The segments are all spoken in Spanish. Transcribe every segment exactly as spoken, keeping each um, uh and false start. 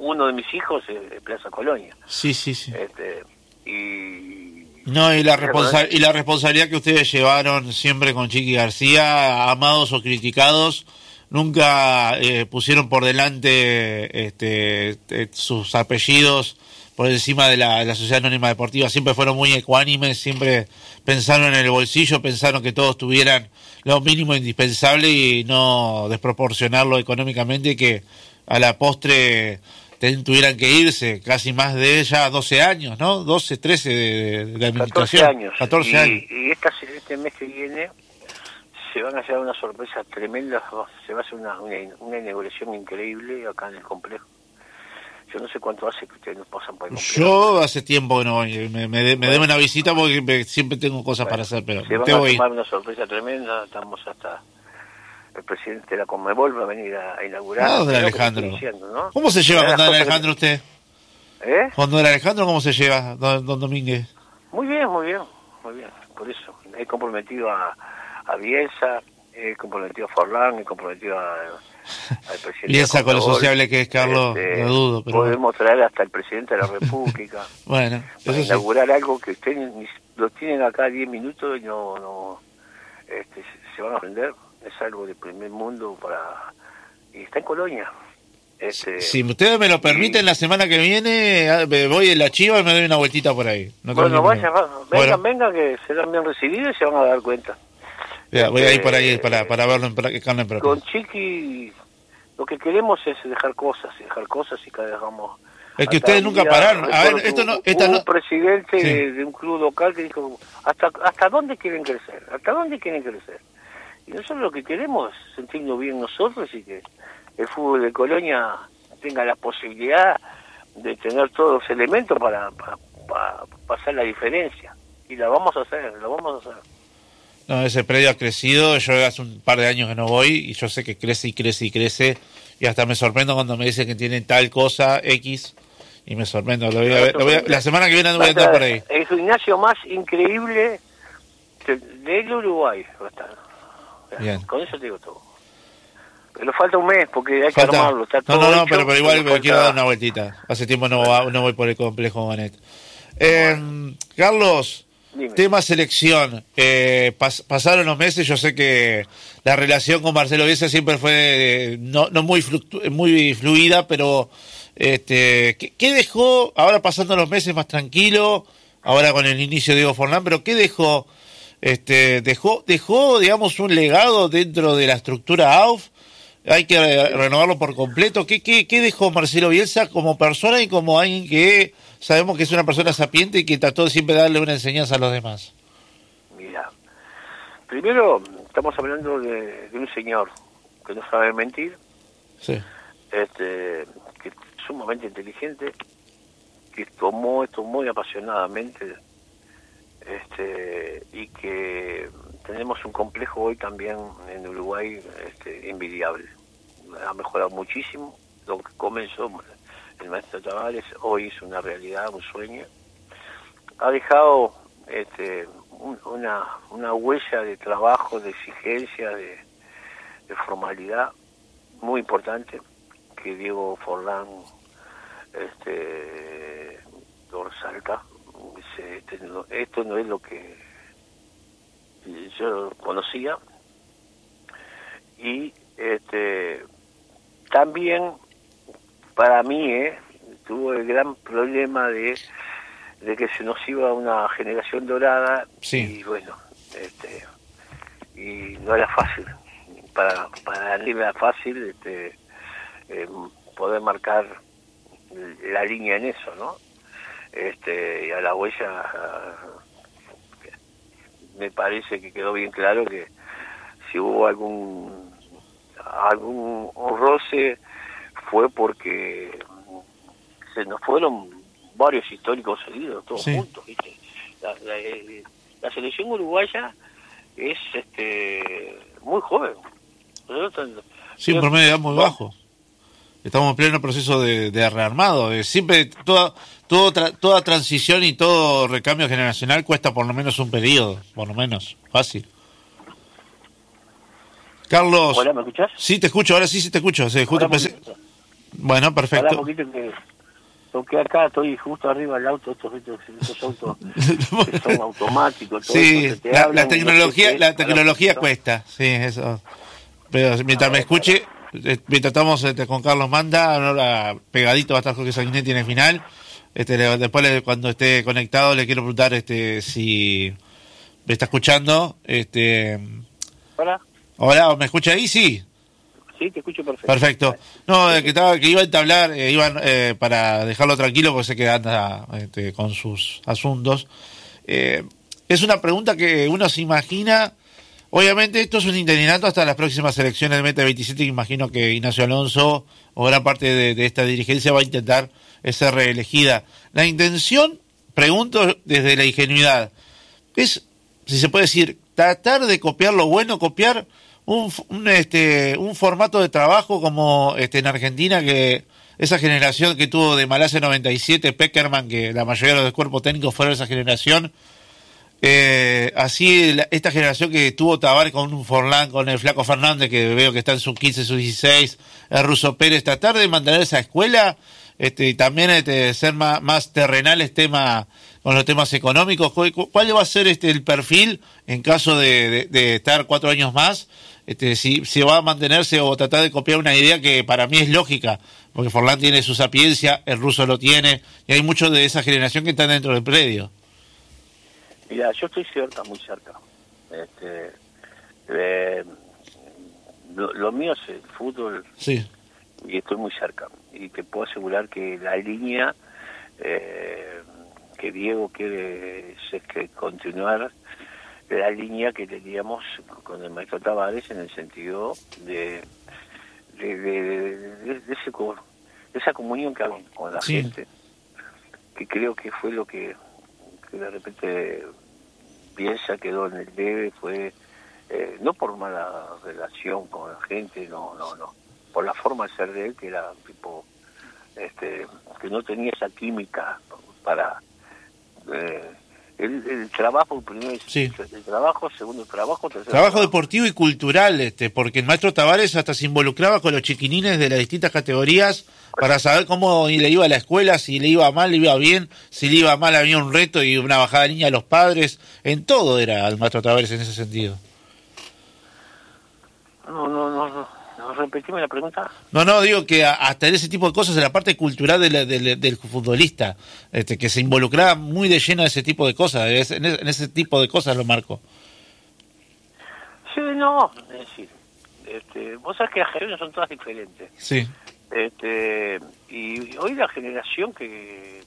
uno de mis hijos es de Plaza Colonia. Sí, sí, sí. Este, y... No, y la, responsa y la responsabilidad que ustedes llevaron siempre con Chiqui García, amados o criticados, nunca eh, pusieron por delante este, eh, sus apellidos por encima de la, de la Sociedad Anónima Deportiva. Siempre fueron muy ecuánimes, siempre pensaron en el bolsillo, pensaron que todos tuvieran lo mínimo indispensable y no desproporcionarlo económicamente, que a la postre tuvieran que irse casi más de ella, doce años, ¿no? doce, trece de, de administración. catorce años. catorce y, años. Y esta, este mes que viene se van a hacer una sorpresa tremenda, se va a hacer una, una, una inauguración increíble acá en el complejo. Yo no sé cuánto hace que ustedes nos pasan por el complejo. Yo hace tiempo que no voy, me, me, me bueno, debo una visita porque me, siempre tengo cosas bueno, para hacer, pero se van a voy. tomar una sorpresa tremenda, estamos hasta... El presidente de la Conmebol va a venir a, a inaugurar. Ah, don Alejandro. Diciendo, ¿no? ¿Cómo se lleva con don Alejandro que... usted? ¿Eh? ¿Con don Alejandro cómo se lleva, don, don Domínguez? Muy bien, muy bien, muy bien. Por eso, he comprometido a, a Bielsa, he comprometido a Forlán, he comprometido a, al presidente. Bielsa con lo sociable que es, Carlos, este, no dudo. Pero podemos bueno. traer hasta el presidente de la República. Bueno, para eso inaugurar sí. algo que ustedes lo tienen acá diez minutos y no, no este, se van a aprender. Es algo de primer mundo para y está en Colonia. Este, si ustedes me lo permiten, y... la semana que viene voy en la Chiva y me doy una vueltita por ahí. No bueno, vaya, va, vengan, bueno. vengan, que serán bien recibidos y se van a dar cuenta. Ya, este, voy a ir por ahí para, para verlo en carne propia. Con Chiqui lo que queremos es dejar cosas, dejar cosas y que dejamos... Es que ustedes nunca pararon. A ver, esto no, esta un no... presidente sí. de, de un club local que dijo, ¿hasta hasta dónde quieren crecer? ¿Hasta dónde quieren crecer? Y nosotros lo que queremos es sentirnos bien nosotros y que el fútbol de Colonia tenga la posibilidad de tener todos los elementos para, para, para pasar la diferencia. Y la vamos a hacer, la vamos a hacer. No, ese predio ha crecido, yo hace un par de años que no voy y yo sé que crece y crece y crece y hasta me sorprendo cuando me dicen que tienen tal cosa, X, y me sorprendo. Lo voy a ver, lo voy a, la semana que viene voy a andar por ahí. El gimnasio más increíble del Uruguay va a estar. Bien. Con eso te digo todo. Pero falta un mes porque hay falta... que armarlo. Está todo no, no, no, hecho, pero, pero igual me falta... quiero dar una vueltita. Hace tiempo no, bueno. no voy por el complejo Bonet. Eh, bueno. Carlos, Dime. Tema selección. Eh, pas, pasaron los meses, yo sé que la relación con Marcelo Bielsa siempre fue eh, no, no muy, fluctu muy fluida, pero este, ¿qué, ¿qué dejó, ahora pasando los meses más tranquilo, ahora con el inicio de Diego Forlán, pero qué dejó? Este, dejó, dejó, digamos, un legado dentro de la estructura A U F, hay que re renovarlo por completo. ¿Qué, qué, ¿Qué dejó Marcelo Bielsa como persona y como alguien que sabemos que es una persona sapiente y que trató de siempre darle una enseñanza a los demás? Mira, primero estamos hablando de, de un señor que no sabe mentir, sí. este, que es sumamente inteligente, que tomó esto muy apasionadamente, este, y que tenemos un complejo hoy también en Uruguay este, envidiable. Ha mejorado muchísimo. Lo que comenzó el maestro Tavares hoy es una realidad, un sueño. Ha dejado este, un, una, una huella de trabajo, de exigencia, de, de formalidad muy importante que Diego Forlán este, lo resalta. Dice, este, no, esto no es lo que yo conocía. Y este también para mí eh, tuvo el gran problema de, de que se nos iba una generación dorada. Sí. Y bueno, este y no era fácil para para él era fácil este eh, poder marcar la línea en eso, ¿no? Este y a la huella me parece que quedó bien claro que si hubo algún algún roce fue porque se nos fueron varios históricos seguidos, todos sí. juntos, ¿viste? La, la, la selección uruguaya es este muy joven. Sí, un promedio de edad muy no. bajo. Estamos en pleno proceso de, de rearmado. De siempre toda todo tra, toda transición y todo recambio generacional cuesta por lo menos un periodo, por lo menos, fácil. Carlos. Hola, ¿me escuchás? Sí, te escucho, ahora sí, sí te escucho. Sí, justo empecé... Bueno, perfecto. Pará un poquito que toqué acá, estoy justo arriba del auto, estos, estos, estos autos que son automáticos. Todo sí, eso, te la, hablan, la tecnología, no sé la tecnología cuesta, sí, eso. Pero mientras me escuche, mientras estamos este, con Carlos Manda, ahora pegadito va a estar Jorge Sanguinetti en el final. Este, le, después le, cuando esté conectado le quiero preguntar este si me está escuchando. Este, ¿Hola? Hola, ¿me escucha ahí? Sí. Sí, te escucho perfecto. Perfecto. No, eh, que, estaba, que iba a entablar, eh, iban eh, para dejarlo tranquilo porque sé que anda este, con sus asuntos. Eh, es una pregunta que uno se imagina. Obviamente esto es un interinato hasta las próximas elecciones del Meta veintisiete. Imagino que Ignacio Alonso o gran parte de, de esta dirigencia va a intentar ser reelegida. La intención, pregunto desde la ingenuidad, es, si se puede decir, tratar de copiar lo bueno, copiar un, un, este, un formato de trabajo como este, en Argentina, que esa generación que tuvo de Malasia noventa y siete, Peckerman, que la mayoría de los cuerpos técnicos fueron esa generación. Eh, así la, esta generación que tuvo Tavares con un Forlán, con el Flaco Fernández, que veo que está en sus quince, sus dieciséis, el Russo Pérez, tratar de mantener esa escuela este, y también este, ser más, más terrenales tema, con los temas económicos. ¿Cuál, cuál va a ser este el perfil en caso de, de, de estar cuatro años más? Este, si, si va a mantenerse o tratar de copiar una idea que para mí es lógica, porque Forlán tiene su sapiencia, el Russo lo tiene, y hay muchos de esa generación que están dentro del predio. Mira, yo estoy cerca, muy cerca. Este, eh, lo, lo mío es el fútbol, sí, y estoy muy cerca. Y te puedo asegurar que la línea eh, que Diego quiere es que continuar, la línea que teníamos con el maestro Tavares en el sentido de, de, de, de, de, ese, de esa comunión que hay con la sí. gente, que creo que fue lo que, que de repente piensa quedó en el debe, fue eh, no por mala relación con la gente, no, no, no, por la forma de ser de él, que era tipo, este, que no tenía esa química para eh, el, el trabajo primero, sí. el trabajo, segundo trabajo, tercero trabajo trabajo. deportivo y cultural, este, porque el maestro Tavares hasta se involucraba con los chiquinines de las distintas categorías para saber cómo le iba a la escuela, si le iba mal, le iba bien, si le iba mal había un reto y una bajada de línea a los padres, en todo era el maestro Tavares en ese sentido. No, no, no, no, no repetime la pregunta. No, no, digo que hasta en ese tipo de cosas, en la parte cultural de la, de, de, del futbolista, este, que se involucraba muy de lleno en ese tipo de cosas, en ese, en ese tipo de cosas lo marco. Sí, no, es decir, este, vos sabés que las generaciones son todas diferentes. Sí. Este, y hoy la generación que,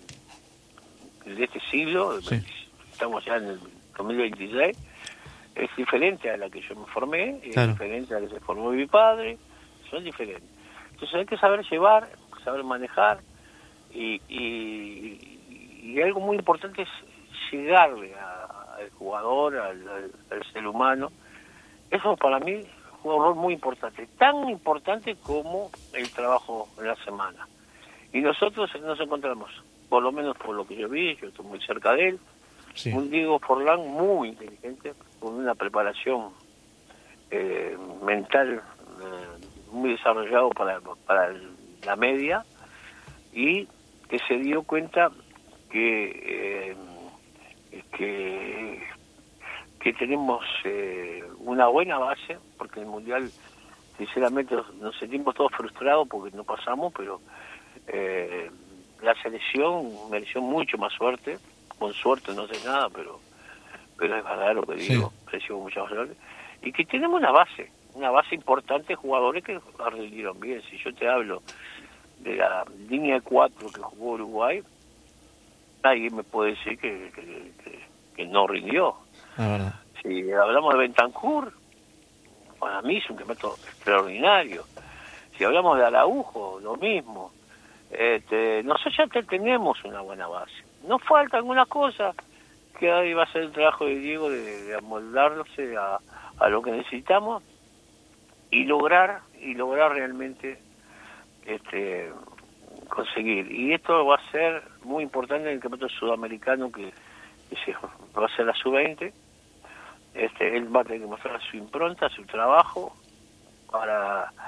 que de este siglo, sí. estamos ya en el dos mil veintiséis, es diferente a la que yo me formé, claro. es diferente a la que se formó mi padre, son diferentes. Entonces hay que saber llevar, saber manejar, y, y, y algo muy importante es llegarle a, al jugador, al, al, al ser humano. Eso para mí un rol muy importante, tan importante como el trabajo en la semana. Y nosotros nos encontramos, por lo menos por lo que yo vi, yo estoy muy cerca de él, sí. un Diego Forlán muy inteligente, con una preparación eh, mental eh, muy desarrollado para, para la media, y que se dio cuenta que eh, que que tenemos eh, una buena base, porque el Mundial, sinceramente, nos sentimos todos frustrados porque no pasamos, pero eh, la selección mereció mucho más suerte, con suerte no sé nada, pero pero es verdad lo que digo, sí. mereció mucha más suerte, y que tenemos una base, una base importante de jugadores que rindieron bien. Si yo te hablo de la línea de cuatro que jugó Uruguay, nadie me puede decir que, que, que, que no rindió. Ah, si hablamos de Bentancur, para mí es un campeonato extraordinario. Si hablamos de Araujo, lo mismo. Este, nosotros ya tenemos una buena base. Nos falta alguna cosa, que ahí va a ser el trabajo de Diego de, de amoldarse a, a lo que necesitamos y lograr y lograr realmente este conseguir. Y esto va a ser muy importante en el campeonato sudamericano que, que se, va a ser la sub veinte. Este, él va a tener que mostrar su impronta, su trabajo para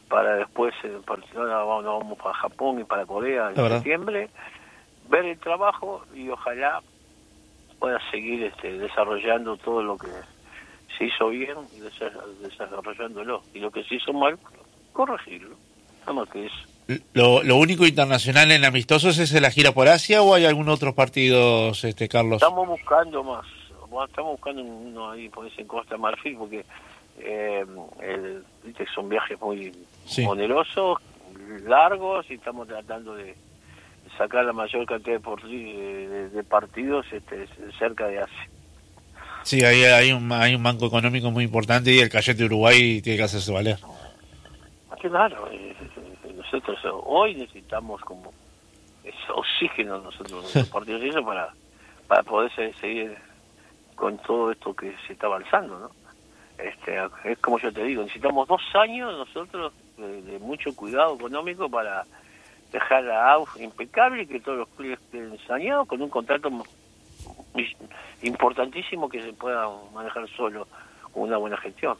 para después, en Barcelona vamos, vamos para Japón y para Corea en septiembre, ver el trabajo y ojalá pueda seguir este, desarrollando todo lo que se hizo bien y desarrollándolo, y lo que se hizo mal, corregirlo, nada más que eso. Lo, lo único internacional en amistosos es la gira por Asia, ¿o hay algún otros partidos, este Carlos? Estamos buscando más, estamos buscando uno ahí, por ese en Costa Marfil, porque eh, el, son viajes muy sí. onerosos, largos, y estamos tratando de sacar la mayor cantidad de, de, de partidos este, cerca de Asia. Sí, ahí hay un, hay un banco económico muy importante y el Cayete Uruguay tiene que hacerse valer. Claro, eh, nosotros hoy necesitamos como ese oxígeno nosotros los partidos y eso para para poder seguir con todo esto que se está avanzando, ¿no? Este, es como yo te digo, necesitamos dos años nosotros de, de mucho cuidado económico para dejar la A U F impecable y que todos los clubes estén saneados con un contrato importantísimo que se pueda manejar solo con una buena gestión.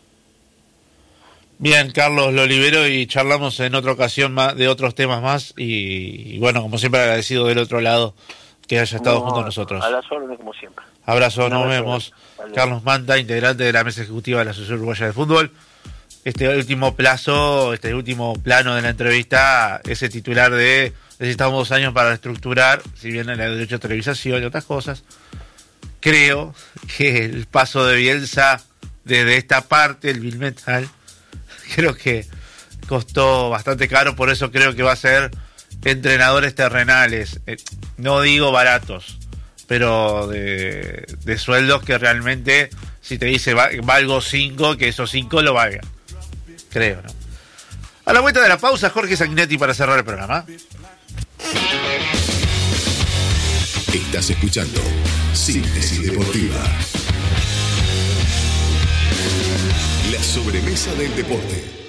Bien, Carlos, lo libero y charlamos en otra ocasión más de otros temas más y, y bueno, como siempre agradecido del otro lado que haya estado no, junto a nosotros. A las órdenes como siempre. Abrazo, nos vemos. Vale. Carlos Manta, integrante de la mesa ejecutiva de la Asociación Uruguaya de Fútbol. Este último plazo, este último plano de la entrevista, ese titular de necesitamos dos años para estructurar, si bien en el derecho a televisación y otras cosas, creo que el paso de Bielsa desde esta parte, el Bilmetal, creo que costó bastante caro, por eso creo que va a ser entrenadores terrenales, eh, no digo baratos, pero de, de sueldos que realmente, si te dice valgo cinco, que esos cinco lo valgan, creo, ¿no? A la vuelta de la pausa, Jorge Sanguinetti para cerrar el programa. Estás escuchando Síntesis Deportiva, la sobremesa del deporte.